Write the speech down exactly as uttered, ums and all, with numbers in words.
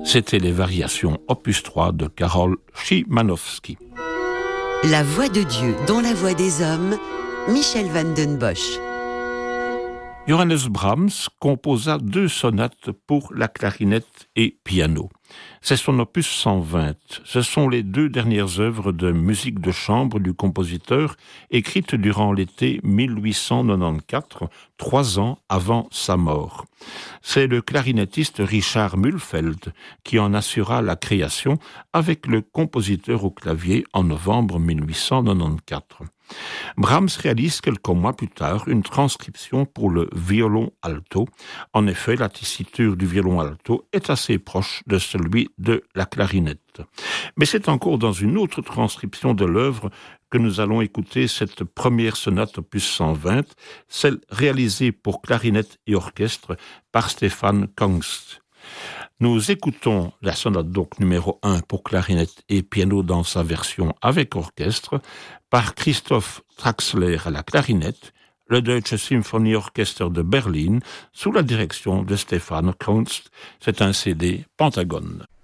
C'était les variations opus trois de Karol Szymanowski. La voix de Dieu dans la voix des hommes, Michel van den Bosch. Johannes Brahms composa deux sonates pour la clarinette et piano. C'est son opus cent vingt. Ce sont les deux dernières œuvres de musique de chambre du compositeur, écrites durant l'été mille huit cent quatre-vingt-quatorze, trois ans avant sa mort. C'est le clarinettiste Richard Mühlfeld qui en assura la création avec le compositeur au clavier en novembre mille huit cent quatre-vingt-quatorze. Brahms réalise quelques mois plus tard une transcription pour le violon alto. En effet, la tessiture du violon alto est assez proche de celui de la clarinette. Mais c'est encore dans une autre transcription de l'œuvre que nous allons écouter cette première sonate opus cent vingt, celle réalisée pour clarinette et orchestre par Stefan Kangst. Nous écoutons la sonate donc numéro un pour clarinette et piano dans sa version avec orchestre par Christoph Traxler à la clarinette, le Deutsche Symphonieorchester de Berlin sous la direction de Stefan Kangst. C'est un C D Pentagone.